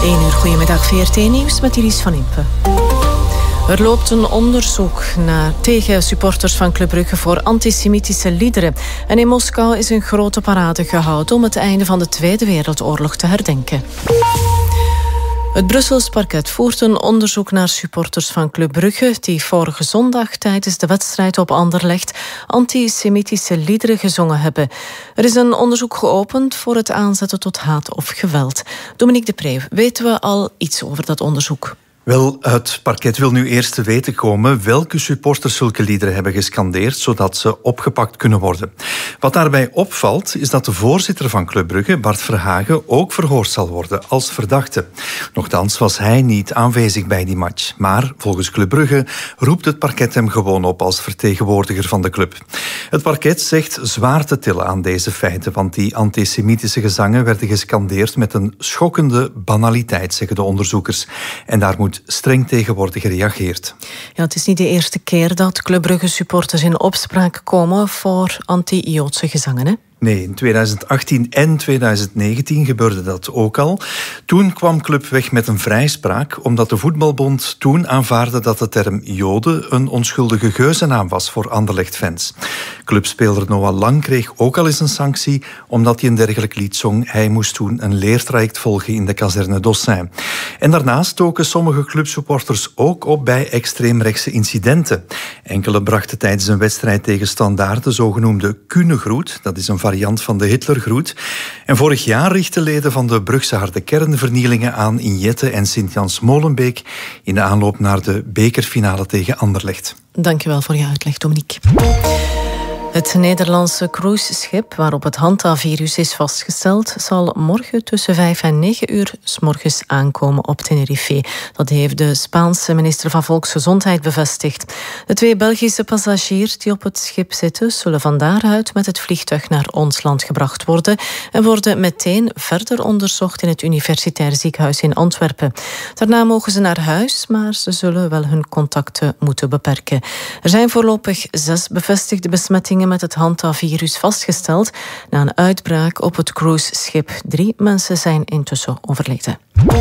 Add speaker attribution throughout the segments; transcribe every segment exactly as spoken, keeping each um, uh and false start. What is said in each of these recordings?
Speaker 1: één uur, goedemiddag, V R T-nieuws met Iris van Impe. Er loopt een onderzoek naar, tegen supporters van Club Brugge voor antisemitische liederen. En in Moskou is een grote parade gehouden om het einde van de Tweede Wereldoorlog te herdenken. Het Brussels parket voert een onderzoek naar supporters van Club Brugge die vorige zondag tijdens de wedstrijd op Anderlecht antisemitische liederen gezongen hebben. Er is een onderzoek geopend voor het aanzetten tot haat of geweld. Dominique de Preeuw, weten we al iets over dat onderzoek?
Speaker 2: Wel, het parket wil nu eerst te weten komen welke supporters zulke liederen hebben gescandeerd, zodat ze opgepakt kunnen worden. Wat daarbij opvalt, is dat de voorzitter van Club Brugge, Bart Verhagen, ook verhoord zal worden als verdachte. Nochtans was hij niet aanwezig bij die match. Maar volgens Club Brugge roept het parket hem gewoon op als vertegenwoordiger van de club. Het parket zegt zwaar te tillen aan deze feiten, want die antisemitische gezangen werden gescandeerd met een schokkende banaliteit, zeggen de onderzoekers. En daar moet streng tegen worden gereageerd.
Speaker 1: Ja, het is niet de eerste keer dat Club Brugge supporters in opspraak komen voor anti-Joodse gezangen, hè?
Speaker 2: Nee, in tweeduizend achttien en tweeduizend negentien gebeurde dat ook al. Toen kwam Club weg met een vrijspraak, omdat de voetbalbond toen aanvaarde dat de term Joden een onschuldige geuzennaam was voor Anderlecht-fans. Clubspeler Noah Lang kreeg ook al eens een sanctie, omdat hij een dergelijk lied zong. Hij moest toen een leertraject volgen in de kazerne d'Ossin. En daarnaast doken sommige clubsupporters ook op bij extreemrechtse incidenten. Enkele brachten tijdens een wedstrijd tegen Standaard de zogenoemde Kuhnegroet, dat is een variant van de Hitlergroet. En vorig jaar richtten leden van de Brugse harde kern vernielingen aan in Jette en Sint-Jans-Molenbeek in de aanloop naar de bekerfinale tegen Anderlecht.
Speaker 1: Dank je wel voor je uitleg, Dominique. Het Nederlandse cruiseschip waarop het hantavirus is vastgesteld zal morgen tussen vijf en negen uur 's morgens aankomen op Tenerife. Dat heeft de Spaanse minister van Volksgezondheid bevestigd. De twee Belgische passagiers die op het schip zitten zullen van daaruit met het vliegtuig naar ons land gebracht worden en worden meteen verder onderzocht in het Universitair Ziekenhuis in Antwerpen. Daarna mogen ze naar huis, maar ze zullen wel hun contacten moeten beperken. Er zijn voorlopig zes bevestigde besmettingen met het hantavirus vastgesteld na een uitbraak op het cruiseschip. Drie mensen zijn intussen overleden.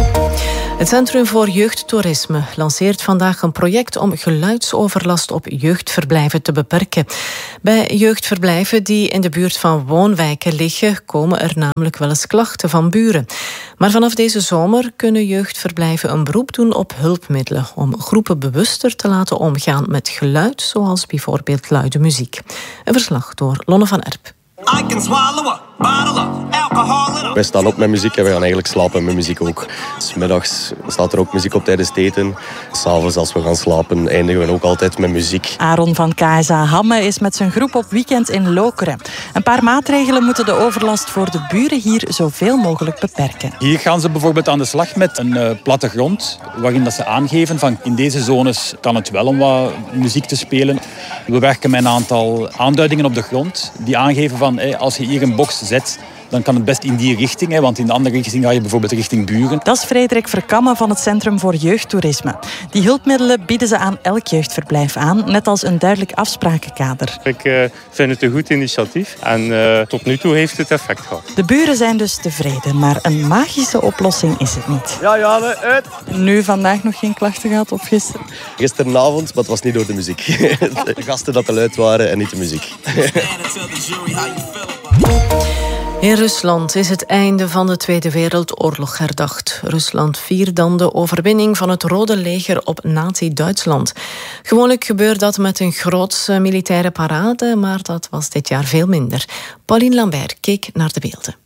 Speaker 1: Het Centrum voor Jeugdtoerisme lanceert vandaag een project om geluidsoverlast op jeugdverblijven te beperken. Bij jeugdverblijven die in de buurt van woonwijken liggen, komen er namelijk wel eens klachten van buren. Maar vanaf deze zomer kunnen jeugdverblijven een beroep doen op hulpmiddelen om groepen bewuster te laten omgaan met geluid, zoals bijvoorbeeld luide muziek. Een verslag door Lonne van Erp.
Speaker 3: Wij staan op met muziek en we gaan eigenlijk slapen met muziek ook. 'S Middags staat er ook muziek op tijdens het eten. 'S Avonds als we gaan slapen eindigen we ook altijd met muziek.
Speaker 4: Aaron van K S A Hamme is met zijn groep op weekend in Lokeren. Een paar maatregelen moeten de overlast voor de buren hier zoveel mogelijk beperken.
Speaker 5: Hier gaan ze bijvoorbeeld aan de slag met een uh, plattegrond, waarin dat ze aangeven van in deze zones kan het wel om wat muziek te spelen. We werken met een aantal aanduidingen op de grond die aangeven van hey, als je hier een box zet, dan kan het best in die richting, hè, want in de andere richting ga je bijvoorbeeld richting buren.
Speaker 4: Dat is Frederik Verkamme van het Centrum voor Jeugdtoerisme. Die hulpmiddelen bieden ze aan elk jeugdverblijf aan, net als een duidelijk afsprakenkader.
Speaker 6: Ik uh, vind het een goed initiatief en uh, tot nu toe heeft het effect gehad.
Speaker 4: De buren zijn dus tevreden, maar een magische oplossing is het niet.
Speaker 3: Ja, ja, uit.
Speaker 4: Nu vandaag nog geen klachten gehad of gisteren?
Speaker 3: Gisteravond, maar het was niet door de muziek. De gasten dat te luid waren en niet de muziek.
Speaker 1: In Rusland is het einde van de Tweede Wereldoorlog herdacht. Rusland viert dan de overwinning van het Rode Leger op Nazi-Duitsland. Gewoonlijk gebeurt dat met een grootse militaire parade, maar dat was dit jaar veel minder. Pauline Lambert keek naar de beelden.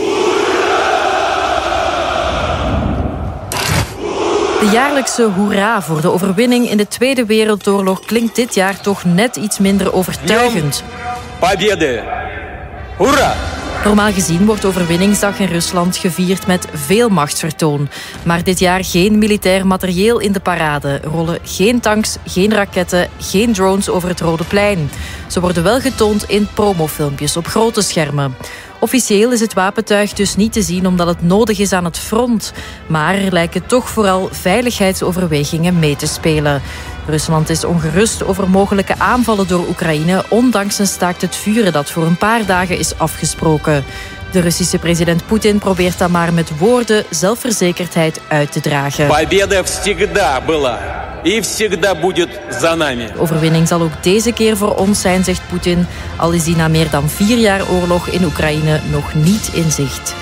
Speaker 7: De jaarlijkse hoera voor de overwinning in de Tweede Wereldoorlog klinkt dit jaar toch net iets minder overtuigend.
Speaker 8: Победы! Hoera!
Speaker 7: Normaal gezien wordt Overwinningsdag in Rusland gevierd met veel machtsvertoon. Maar dit jaar geen militair materieel in de parade. Rollen geen tanks, geen raketten, geen drones over het Rode Plein. Ze worden wel getoond in promofilmpjes op grote schermen. Officieel is het wapentuig dus niet te zien omdat het nodig is aan het front. Maar er lijken toch vooral veiligheidsoverwegingen mee te spelen. Rusland is ongerust over mogelijke aanvallen door Oekraïne, ondanks een staakt het vuren dat voor een paar dagen is afgesproken. De Russische president Poetin probeert dat maar met woorden zelfverzekerdheid uit te dragen.
Speaker 8: Победа всегда была и всегда будет за нами.
Speaker 7: De overwinning zal ook deze keer voor ons zijn, zegt Poetin, al is die na meer dan vier jaar oorlog in Oekraïne nog niet in zicht.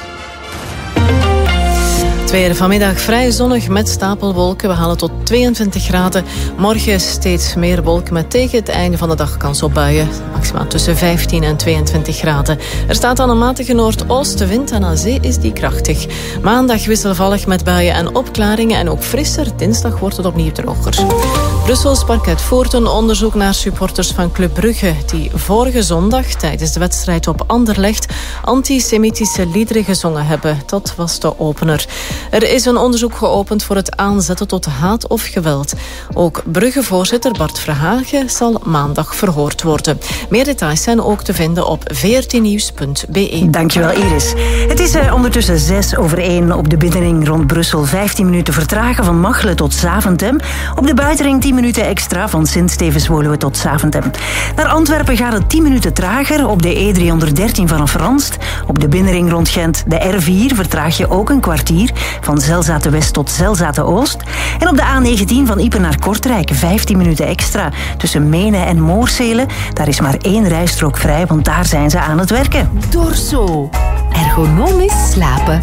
Speaker 1: Het weer vanmiddag vrij zonnig met stapelwolken. We halen tot tweeëntwintig graden. Morgen steeds meer wolken met tegen het einde van de dag kans op buien. Maximaal tussen vijftien en tweeëntwintig graden. Er staat dan een matige noordoostenwind en aan zee is die krachtig. Maandag wisselvallig met buien en opklaringen en ook frisser. Dinsdag wordt het opnieuw droger. Brussels parket voert een onderzoek naar supporters van Club Brugge die vorige zondag tijdens de wedstrijd op Anderlecht antisemitische liederen gezongen hebben. Dat was de opener. Er is een onderzoek geopend voor het aanzetten tot haat of geweld. Ook Brugge-voorzitter Bart Verhagen zal maandag verhoord worden. Meer details zijn ook te vinden op veertien nieuws punt b e.
Speaker 9: Dankjewel, Iris. Het is uh, ondertussen zes over één op de binnenring rond Brussel. vijftien minuten vertragen van Machelen tot Zaventem. Op de buitenring tien minuten extra van Sint-Stevens-Woluwe tot Zaventem. Naar Antwerpen gaat het tien minuten trager op de E driehonderddertien vanaf Ranst. Op de binnenring rond Gent, de R vier, vertraag je ook een kwartier van Zelzate-West tot Zelzate-Oost. En op de A negentien van Ieper naar Kortrijk vijftien minuten extra tussen Menen en Moorsele. Daar is maar één rijstrook vrij, want daar zijn ze aan het werken.
Speaker 10: Dorso. Ergonomisch slapen.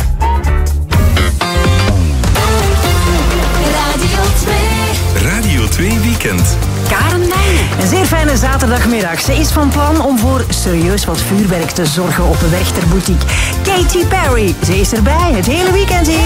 Speaker 11: Radio twee.
Speaker 12: Radio twee Weekend.
Speaker 9: Karen Meijnen. Een zeer fijne zaterdagmiddag. Ze is van plan om voor serieus wat vuurwerk te zorgen op Werchter Boutique. Katy Perry, ze is erbij het hele weekend hier.